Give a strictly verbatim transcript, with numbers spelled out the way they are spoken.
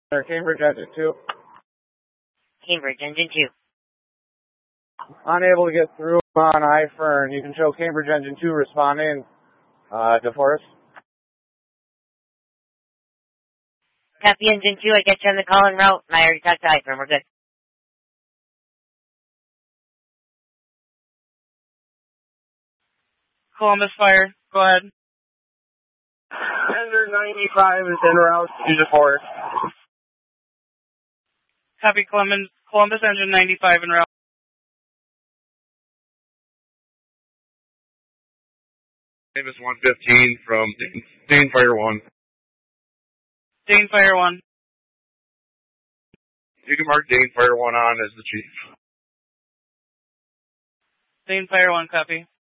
Or Cambridge Engine two. Cambridge Engine two. Unable to get through on iFern. You can show Cambridge Engine two responding uh, to Forest. Copy Engine two, I get you on the call en route, and I already talked to iFern. We're good. Columbus Fire, go ahead. Tender ninety-five is en route to the Forest. Copy Columbus, Columbus Engine ninety-five en route. Davis one fifteen from Dane Fire one. Dane Fire one. You can mark Dane Fire one on as the chief. Dane Fire one, copy.